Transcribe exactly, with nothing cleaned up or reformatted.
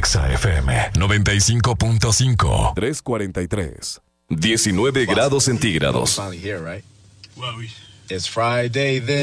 Exa F M noventa y cinco punto cinco. tres cuarenta y tres. diecinueve grados centígrados. It's Friday then.